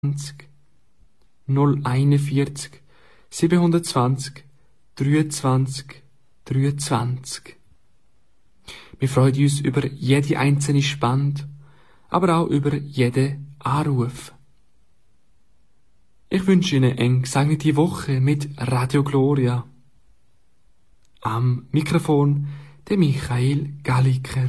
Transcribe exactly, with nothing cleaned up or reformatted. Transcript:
null einundvierzig siebenhundertzwanzig dreiundzwanzig dreiundzwanzig. Wir freuen uns über jede einzelne Spende, aber auch über jeden Anruf. Ich wünsche Ihnen eine gesegnete Woche mit Radio Gloria. Am Mikrofon der Michael Galliker.